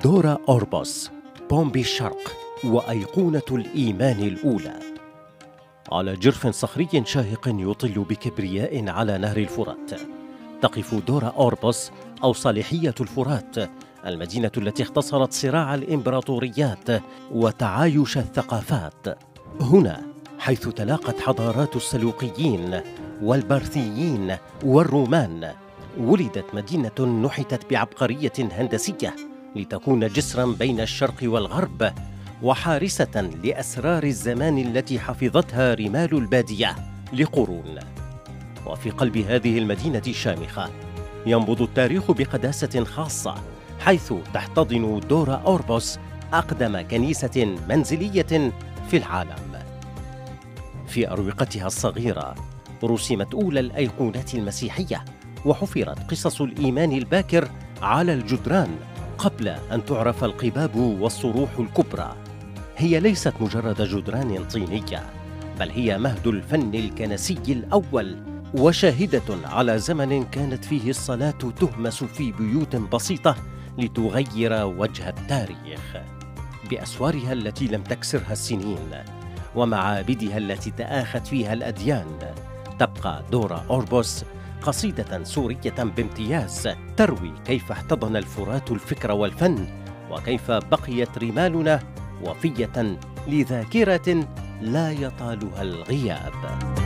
دورا أوربوس، بومبي الشرق وأيقونة الإيمان الأولى. على جرف صخري شاهق يطل بكبرياء على نهر الفرات، تقف دورا أوربوس أو صالحية الفرات، المدينة التي اختصرت صراع الإمبراطوريات وتعايش الثقافات. هنا حيث تلاقت حضارات السلوقيين والبرثيين والرومان، ولدت مدينة نحتت بعبقرية هندسية لتكون جسراً بين الشرق والغرب، وحارسة لأسرار الزمان التي حفظتها رمال البادية لقرون. وفي قلب هذه المدينة الشامخة ينبض التاريخ بقداسة خاصة، حيث تحتضن دورا أوربوس أقدم كنيسة منزلية في العالم. في أروقتها الصغيرة رسمت أولى الأيقونات المسيحية، وحفرت قصص الإيمان الباكر على الجدران قبل أن تعرف القباب والصروح الكبرى. هي ليست مجرد جدران طينية، بل هي مهد الفن الكنسي الأول، وشاهدة على زمن كانت فيه الصلاة تهمس في بيوت بسيطة لتغير وجه التاريخ. بأسوارها التي لم تكسرها السنين ومعابدها التي تآخت فيها الأديان، تبقى دورا أوربوس قصيدة سورية بامتياز تروي كيف احتضن الفرات الفكر والفن، وكيف بقيت رمالنا وفية لذاكرة لا يطالها الغياب.